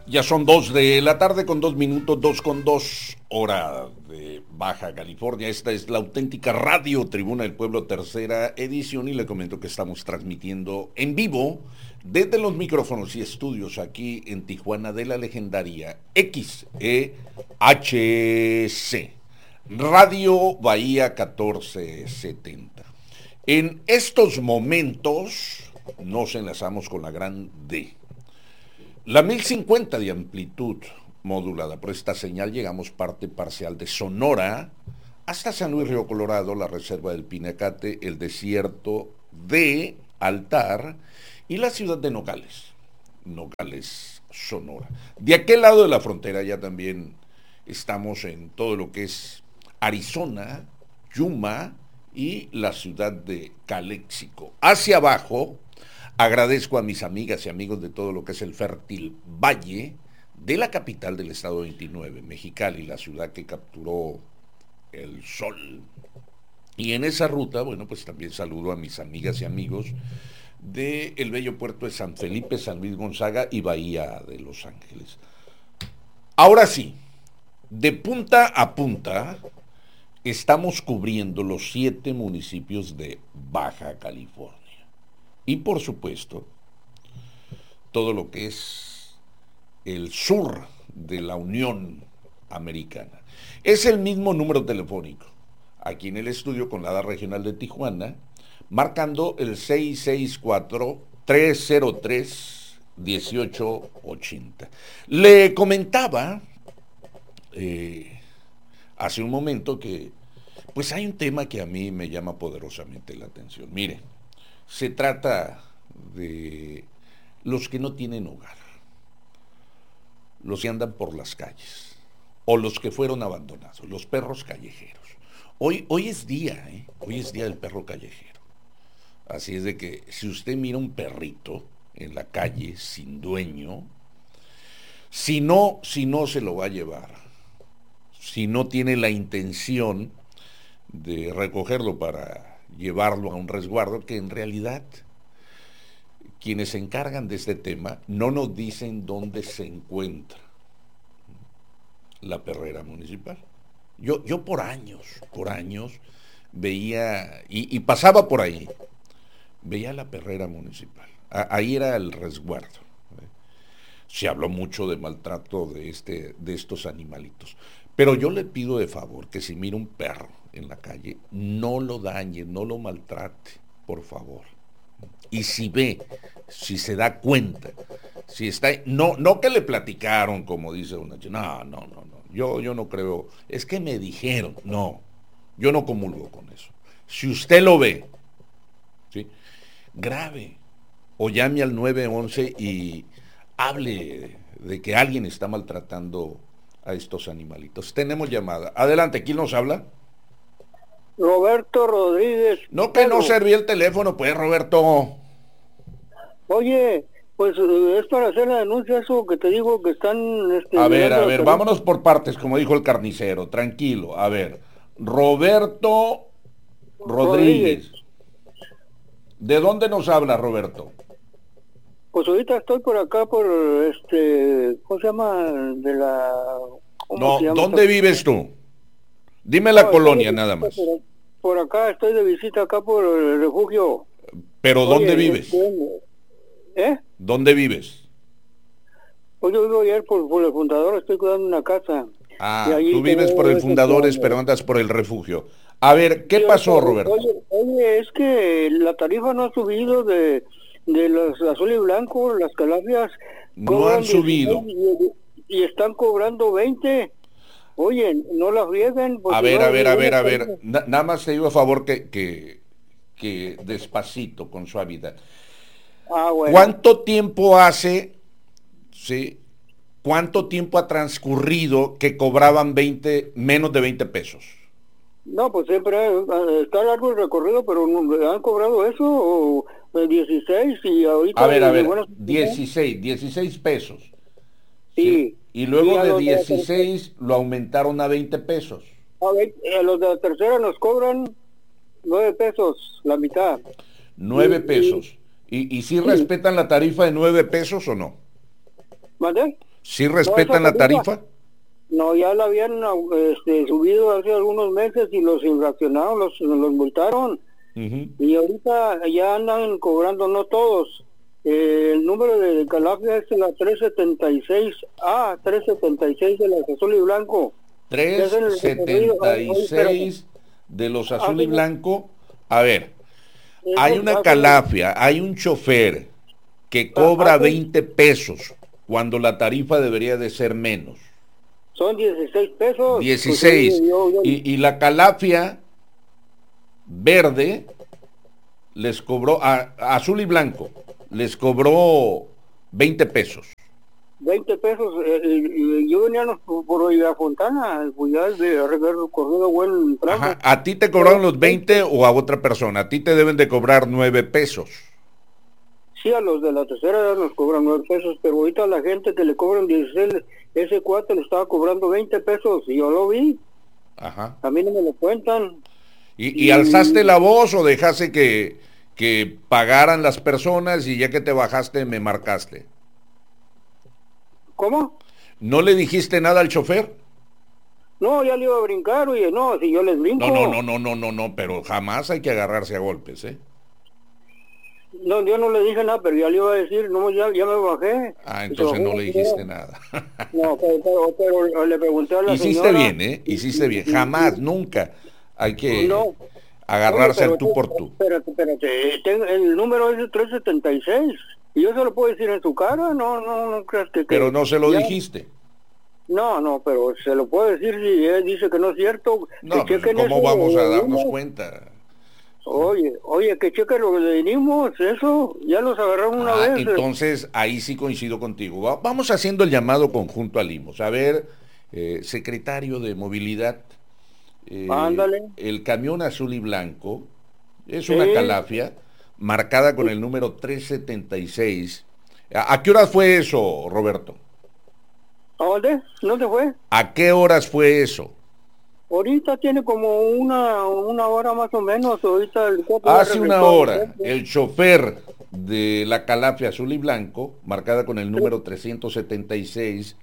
Ya son 2 de la tarde con 2 minutos, 2 con 2 hora de Baja California. Esta es la auténtica Radio Tribuna del Pueblo, tercera edición, y le comento que estamos transmitiendo en vivo desde los micrófonos y estudios aquí en Tijuana de la legendaria XEHC, Radio Bahía 1470. En estos momentos nos enlazamos con la gran D. La 1050 de amplitud modulada. Por esta señal llegamos parte parcial de Sonora hasta San Luis Río Colorado, la reserva del Pinacate, el desierto de Altar y la ciudad de Nogales, Sonora. De aquel lado de la frontera ya también estamos en todo lo que es Arizona, Yuma y la ciudad de Calexico. Hacia abajo, agradezco a mis amigas y amigos de todo lo que es el fértil valle de la capital del estado 29, Mexicali, la ciudad que capturó el sol. Y en esa ruta, bueno, pues también saludo a mis amigas y amigos del bello puerto de San Felipe, San Luis Gonzaga y Bahía de Los Ángeles. Ahora sí, de punta a punta, estamos cubriendo los 7 municipios de Baja California. Y por supuesto, todo lo que es el sur de la Unión Americana. Es el mismo número telefónico, aquí en el estudio con la ADA Regional de Tijuana, marcando el 664-303-1880. Le comentaba hace un momento que pues hay un tema que a mí me llama poderosamente la atención. Mire, se trata de los que no tienen hogar, los que andan por las calles, o los que fueron abandonados, los perros callejeros. Hoy es día, hoy es día del perro callejero. Así es de que si usted mira un perrito en la calle sin dueño, si no se lo va a llevar, si no tiene la intención de recogerlo para llevarlo a un resguardo, que en realidad quienes se encargan de este tema no nos dicen dónde se encuentra la perrera municipal. Yo por años veía, y pasaba por ahí, veía la perrera municipal. Ahí era el resguardo. Se habló mucho de maltrato de estos animalitos. Pero yo le pido de favor que si mira un perro en la calle, no lo dañe, no lo maltrate, por favor. Y si se da cuenta, si está, no que le platicaron, como dice una chica, no, yo no creo, es que me dijeron, no, yo no comulgo con eso. Si usted lo ve, ¿sí?, grave, o llame al 911 y hable de que alguien está maltratando a estos animalitos. Tenemos llamada. Adelante, ¿quién nos habla? Roberto Rodríguez. No, que no servía el teléfono, pues, Roberto. Oye, pues es para hacer la denuncia, eso que te digo que están... A ver, vámonos por partes, como dijo el carnicero, tranquilo. A ver, Roberto Rodríguez. ¿De dónde nos habla, Roberto? Pues ahorita estoy por acá, por ¿cómo se llama? No, ¿dónde vives tú? Dime la colonia, nada más. Por acá, estoy de visita acá por el refugio. ¿Pero dónde vives? ¿Dónde vives? Pues yo vivo ayer por el fundador, estoy cuidando una casa. Tú vives por el Fundadores, pero andas por el refugio. A ver, ¿qué pasó, Roberto? Oye, es que la tarifa no ha subido de los azul y blanco, las calafias. No han subido. Y están cobrando 20. Oye, no la frieguen. A ver. Nada más te digo a favor que despacito, con suavidad. Bueno. ¿Cuánto tiempo hace, sí? ¿Cuánto tiempo ha transcurrido que cobraban menos de 20 pesos? No, pues siempre está largo el recorrido, pero ¿han cobrado eso? ¿O 16? Y ahorita... A ver, 16 pesos. Sí. Y luego de 16 lo aumentaron a 20 pesos. A los de la tercera nos cobran 9 pesos, la mitad. 9 pesos. ¿Y si respetan la tarifa de 9 pesos o no? ¿Vale? ¿Sí No, esa respetan la tarifa, tarifa? no, ya la habían subido hace algunos meses y los infraccionaron, los multaron. Ujú. Y ahorita ya andan cobrando, no todos. El número de Calafia es la 376A, 376 de la azul y blanco. Que hacen el recorrido. Oye, espérate. 376 de los azul y Hacen, blanco. A ver, hay esos una hacen, calafia, hay un chofer que ha- cobra hacen, 20 pesos cuando la tarifa debería de ser menos. son 16 pesos. Pues oye, 16. yo, Y la calafia verde les cobró, a azul y blanco, les cobró 20 pesos. 20 pesos. Y yo venía por la Fontana, pues ya de haber recorrido buen Ajá, tramo. ¿a ti te cobraron Pero los 20 o a otra persona? A ti te deben de cobrar 9 pesos. sí, a los de la tercera edad nos cobran 9 pesos, pero ahorita a la gente que le cobran 16, ese cuate le estaba cobrando 20 pesos y yo lo vi, Ajá. a mí no me lo cuentan. ¿Y alzaste Y, la voz o dejaste que pagaran las personas y ya que te bajaste me marcaste? ¿cómo? ¿No le dijiste nada al chofer? No, ya le iba a brincar, oye, no, si yo les No, no, brinco. no, no, no, no, no, pero jamás hay que agarrarse a golpes, ¿eh? No, yo no le dije nada, pero ya le iba a decir, no, ya me bajé. Ah, Y se entonces bajó no la le dijiste señora. nada. No, pero le pregunté a la Hiciste señora, bien, ¿eh? Hiciste bien. Jamás, nunca hay que no, oye, agarrarse pero al tú por tú. espérate, el número es 376 y yo se lo puedo decir en su cara, no creas Pero que no se lo ya, dijiste. no, pero se lo puedo decir si él dice que no es cierto, que No, pues chequen eso, ¿cómo vamos a lo darnos dimos. cuenta? Oye, que chequen lo que le dimos, eso, ya los agarraron una Ah, vez, entonces ahí sí coincido contigo. Vamos haciendo el llamado conjunto al IMOS. A ver, secretario de Movilidad, ándale, el camión azul y blanco es una sí, calafia marcada con el número 376. ¿A qué horas fue eso, Roberto? ¿a dónde? ¿No se fue? ¿A qué horas fue eso? Ahorita tiene como una hora más o menos, ahorita el cuate ya Hace una regresó al hora, centro. el chofer de la calafia azul y blanco, marcada con el número 376,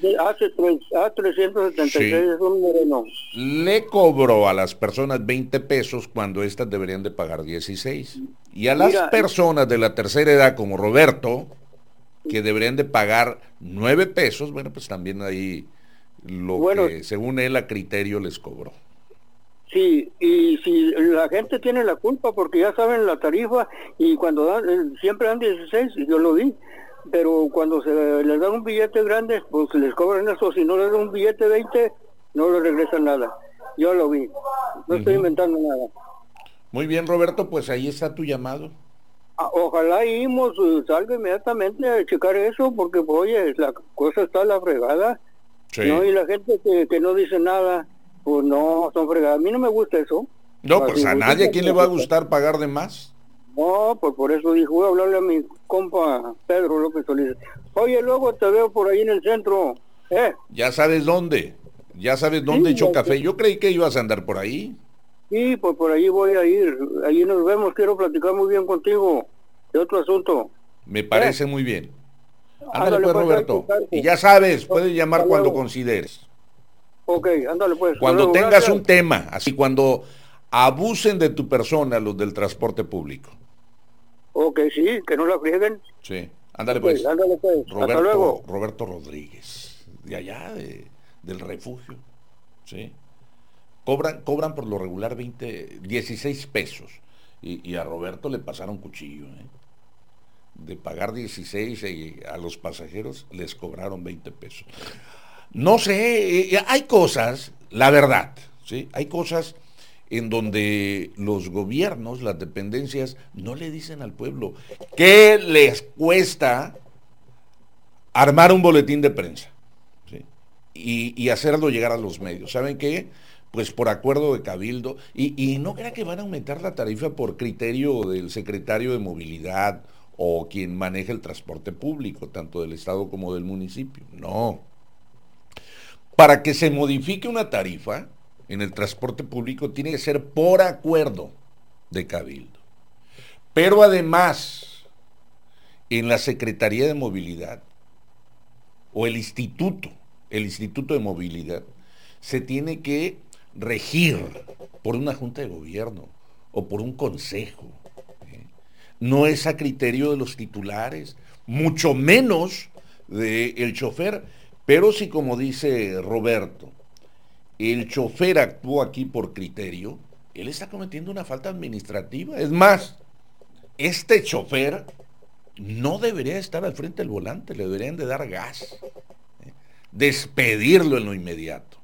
A376 sí, es un moreno. le cobró a las personas 20 pesos cuando éstas deberían de pagar 16. Y a las Mira, personas de la tercera edad, como Roberto, que deberían de pagar 9 pesos, bueno, pues también ahí lo bueno, que según él a criterio les cobró. sí, y si la gente tiene la culpa porque ya saben la tarifa y cuando dan, siempre dan 16, y yo lo vi, pero cuando se les dan un billete grande, pues les cobran eso, si no les dan un billete 20, no les regresan nada. Yo lo vi, no estoy Ujú. inventando nada. Muy bien, Roberto, pues ahí está tu llamado. Ojalá IMOS salga inmediatamente a checar eso, porque pues, oye, la cosa está a la fregada, ¿no? Sí. Y la gente que no dice nada, pues no, son fregadas. A mí no me gusta eso. No, A pues a nadie, injusticia ¿a quién no le me va a gusta. gustar pagar de más? No, pues por eso dijo, voy a hablarle a mi compa Pedro López Solís. Oye, luego te veo por ahí en el centro. Ya sabes dónde. Ya sabes dónde Sí, echó café. Yo creí que ibas a andar por ahí. sí, pues por ahí voy a ir. Ahí nos vemos, quiero platicar muy bien contigo de otro asunto. Me ¿Eh? parece muy bien. Ándale Ándale pues, pues, ahí te Roberto. encargo. Y ya sabes, puedes Hasta llamar cuando luego. consideres. Ok, ándale pues, hasta Cuando luego, tengas gracias. un tema, así cuando abusen de tu persona los del transporte público. Ok, sí, que no la frieguen. Sí. Ándale Ok, pues. ándale pues, hasta luego. Roberto Rodríguez. De allá, del refugio. Sí. Cobran por lo regular 16 pesos. Y a Roberto le pasaron cuchillo, ¿eh? De pagar 16 y a los pasajeros les cobraron 20 pesos. No sé, hay cosas, la verdad, ¿sí? Hay cosas en donde los gobiernos, las dependencias, no le dicen al pueblo qué les cuesta armar un boletín de prensa, ¿sí? Y hacerlo llegar a los medios. ¿Saben qué? Pues por acuerdo de Cabildo, y no crea que van a aumentar la tarifa por criterio del secretario de Movilidad o quien maneja el transporte público, tanto del Estado como del municipio. No. Para que se modifique una tarifa en el transporte público tiene que ser por acuerdo de Cabildo. Pero además, en la Secretaría de Movilidad o el Instituto de Movilidad, se tiene que regir por una junta de gobierno o por un consejo. No es a criterio de los titulares, mucho menos del chofer, pero si, como dice Roberto, el chofer actuó aquí por criterio, él está cometiendo una falta administrativa. Es más, este chofer no debería estar al frente del volante, le deberían de dar gas, despedirlo en lo inmediato.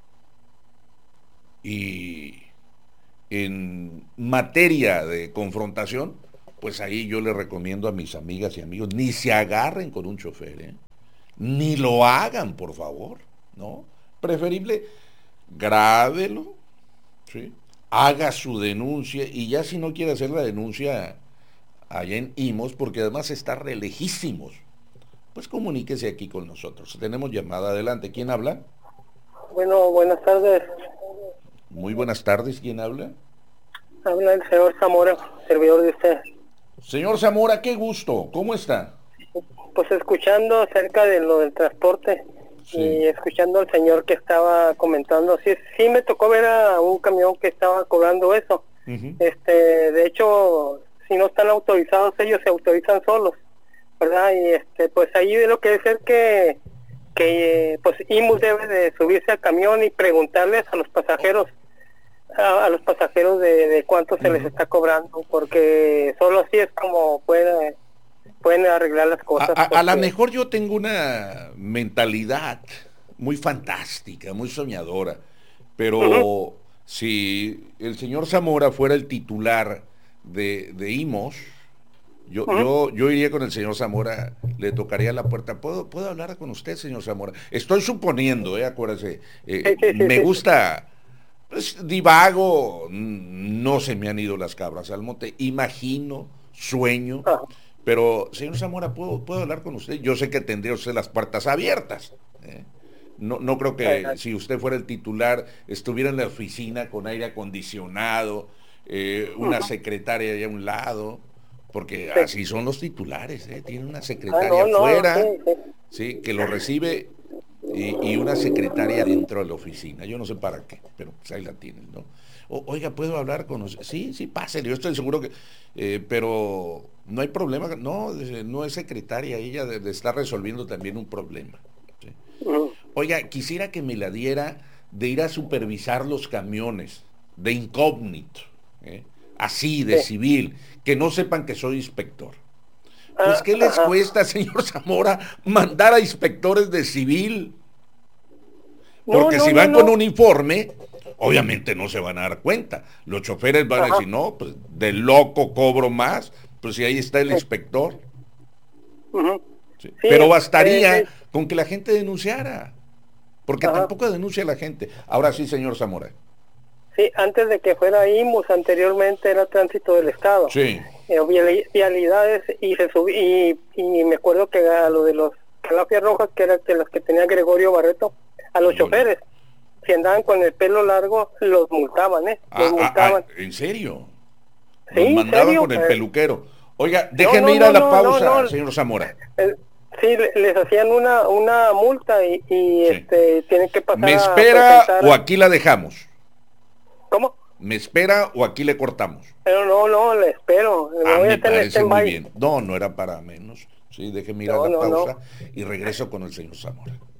Y en materia de confrontación, pues ahí yo le recomiendo a mis amigas y amigos, ni se agarren con un chofer, ni lo hagan, por favor, ¿no? Preferible, grábelo, ¿sí? Haga su denuncia, y ya si no quiere hacer la denuncia allá en Imos, porque además está re lejísimos, pues comuníquese aquí con nosotros. Tenemos llamada, adelante. ¿Quién habla? Bueno, buenas tardes. Muy buenas tardes, ¿quién habla? Habla el señor Zamora, servidor de usted. Señor Zamora, qué gusto, ¿cómo está? Pues escuchando acerca de lo del transporte, sí, y escuchando al señor que estaba comentando, sí me tocó ver a un camión que estaba cobrando eso. De hecho, si no están autorizados, ellos se autorizan solos, ¿verdad? Y pues ahí de lo que es el que pues IMUS debe de subirse al camión y preguntarles a los pasajeros de cuánto se les está cobrando, porque solo así es como pueden arreglar las cosas. A lo mejor yo tengo una mentalidad muy fantástica, muy soñadora, pero si el señor Zamora fuera el titular de IMOS, yo iría con el señor Zamora, le tocaría la puerta. ¿Puedo hablar con usted, señor Zamora? Estoy suponiendo, acuérdese, me gusta, pues, divago, no se me han ido las cabras al monte, imagino, sueño, pero señor Zamora, ¿puedo hablar con usted? Yo sé que tendría usted las puertas abiertas, No creo que si usted fuera el titular estuviera en la oficina con aire acondicionado, una secretaria allá a un lado, porque así son los titulares, tiene una secretaria afuera, sí, que lo recibe, y una secretaria dentro de la oficina. Yo no sé para qué, pero pues ahí la tienen, ¿no? Oiga, ¿puedo hablar con usted? Sí, pásele, yo estoy seguro que, pero no hay problema, no es secretaria, ella está resolviendo también un problema, ¿sí? Oiga, quisiera que me la diera de ir a supervisar los camiones, de incógnito, así, de civil, que no sepan que soy inspector. Pues, ¿qué les cuesta, señor Zamora, mandar a inspectores de civil? Porque si van con uniforme, obviamente no se van a dar cuenta. Los choferes van a decir, no, pues de loco cobro más, pues si ahí está el inspector. Sí. Pero bastaría con que la gente denunciara, porque tampoco denuncia la gente. Ahora sí, señor Zamora. Sí, antes de que fuera IMUS, anteriormente era Tránsito del Estado. Sí. Vialidades, y me acuerdo que a lo de los calafias rojas, que eran de las que tenía Gregorio Barreto, a los choferes, si andaban con el pelo largo, los multaban, los multaban. ¿En serio? Sí, los mandaban con el peluquero. Oiga, déjenme ir a la pausa, señor Zamora. Sí, les hacían una multa y tienen que pasar. ¿Me espera o aquí la dejamos? ¿Cómo? ¿Me espera o aquí le cortamos? Pero no, le espero. Me parece muy bien. No era para menos. Sí, déjeme ir a la pausa y regreso con el señor Zamora.